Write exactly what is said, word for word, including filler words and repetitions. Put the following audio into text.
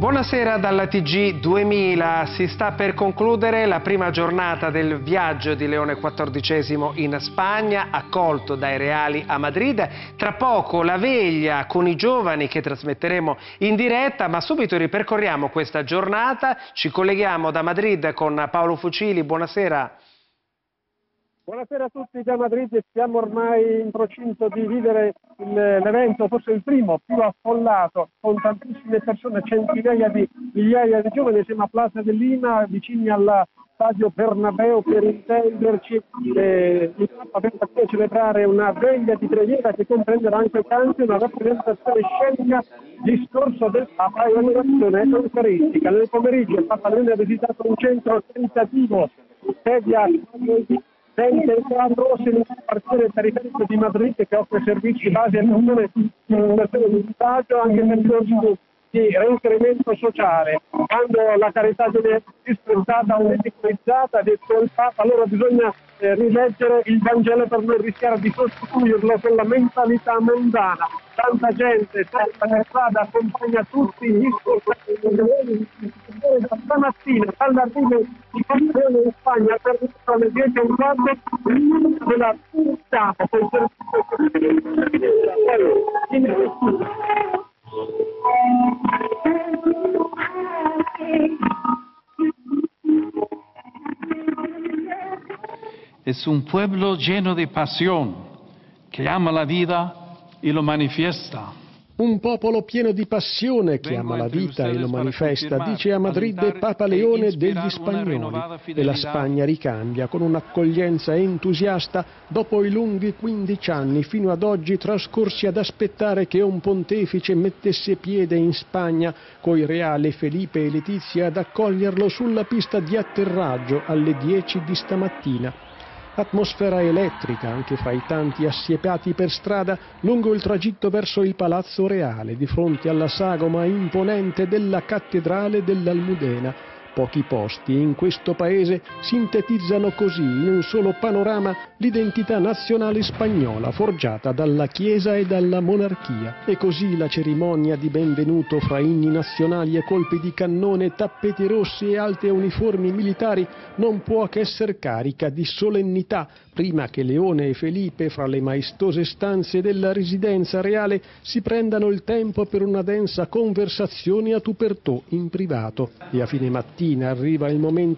Buonasera dalla T G duemila. Si sta per concludere la prima giornata del viaggio di Leone quattordicesimo in Spagna, accolto dai reali a Madrid. Tra poco la veglia con i giovani che trasmetteremo in diretta, ma subito ripercorriamo questa giornata. Ci colleghiamo da Madrid con Paolo Fucili. Buonasera. Buonasera a tutti da Madrid, siamo ormai in procinto di vivere l'evento, forse il primo più affollato, con tantissime persone, centinaia di migliaia di giovani. Siamo a Plaza de Lima, vicini al stadio Bernabeu, per intenderci, eh, il Papa verrà qui a celebrare una veglia di preghiera che comprenderà anche canti, una rappresentazione scenica, discorso del Papa e un'orazione eucaristica. Nel pomeriggio il Papa Leone ha visitato un centro tentativo, sedia Sente il quadro nel quartiere periferico di Madrid, che offre servizi base a persone in situazione di disagio, anche percorsi di reinserimento sociale. Quando la carità viene dispensata o ridicolizzata, ha detto il Papa, allora bisogna eh, rileggere il Vangelo per non rischiare di sostituirlo con la mentalità mondana. Tanta gente, tanta strada accompagna tutti gli scorsi da stamattina, dall'arrivo di Castello in Spagna per alle dieci e un quarto della Stato per il servizio. Es un pueblo lleno de pasión, que ama la vida y lo manifiesta. Un popolo pieno di passione che ama la vita e lo manifesta, dice a Madrid Papa Leone degli spagnoli, e la Spagna ricambia con un'accoglienza entusiasta dopo i lunghi quindici anni fino ad oggi trascorsi ad aspettare che un pontefice mettesse piede in Spagna coi reali Felipe e Letizia ad accoglierlo sulla pista di atterraggio alle dieci di stamattina. Atmosfera elettrica anche fra i tanti assiepiati per strada lungo il tragitto verso il Palazzo Reale, di fronte alla sagoma imponente della cattedrale dell'Almudena. Pochi posti in questo paese sintetizzano così in un solo panorama l'identità nazionale spagnola forgiata dalla Chiesa e dalla monarchia. E così la cerimonia di benvenuto fra inni nazionali e colpi di cannone, tappeti rossi e alte uniformi militari non può che essere carica di solennità, prima che Leone e Felipe, fra le maestose stanze della residenza reale, si prendano il tempo per una densa conversazione a tu per tu in privato. E a fine mattina arriva il momento